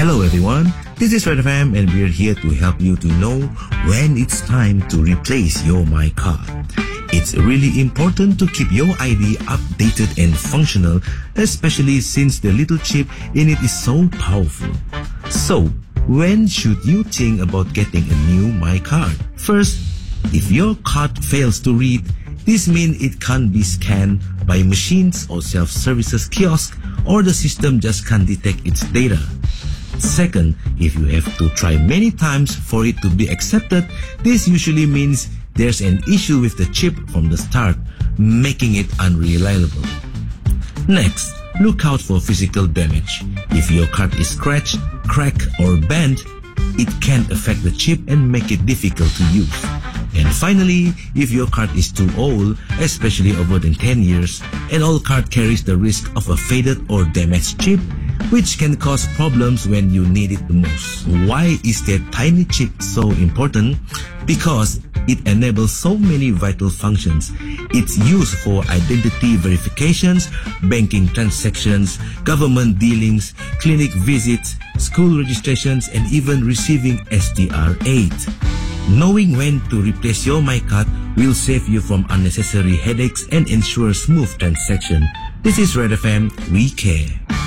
Hello everyone, this is Red FM and we're here to help you to know when it's time to replace your MyCard. It's really important to keep your ID updated and functional, especially since the little chip in it is so powerful. So, when should you think about getting a new MyCard? First, if your card fails to read, this means it can't be scanned by machines or self-services kiosk, or the system just can't detect its data. Second, if you have to try many times for it to be accepted, this usually means there's an issue with the chip from the start, making it unreliable. Next, look out for physical damage. If your card is scratched, cracked, or bent, it can affect the chip and make it difficult to use. And finally, if your card is too old, especially over than 10 years, an old card carries the risk of a faded or damaged chip, which can cause problems when you need it the most. Why is that tiny chip so important? Because it enables so many vital functions. It's used for identity verifications, banking transactions, government dealings, clinic visits, school registrations, and even receiving SDR aid. Knowing when to replace your MyCard will save you from unnecessary headaches and ensure smooth transaction. This is Red FM, we care.